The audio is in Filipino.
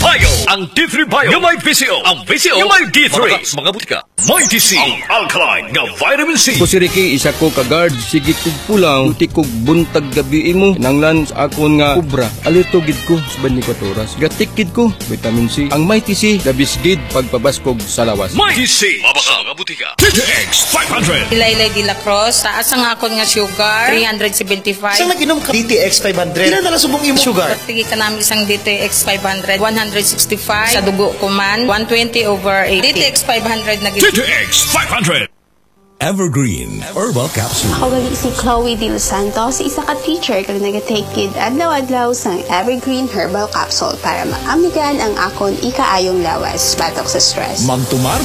Bio. Ang D3 Bio nga may PCO. Ang PCO nga may D3. Mga butika. May TC. Ang alkaline nga vitamin C. Ko si Ricky, isa ko ka-guard. Sige kog pulang, uti kog buntag gabi mo. Nanglan sa akon nga kubra. Alito gid ko sa 24 oras. Gatikid ko, vitamin C. Ang may TC, labis gid pagpabaskog sa lawas. May TC. Mabaka mga butika. DTX 500. Ilaylay de la Cruz. Taas ang akon nga sugar. 375. Saan nag-inom ka? DTX 500. Ilan na lang subong imo sugar? Pagtigi ka namin isang DTX 500. 165. Sa dugo ko man. 120/8. DTX 500 na gid. DTX 500. Evergreen Herbal Capsule. Ako gali si Chloe De Los Santos, isa ka teacher kung nag-take kid adlaw-adlaw sang Evergreen Herbal Capsule para maamigan ang akon ikaayong lawas batok sa stress. Magtumar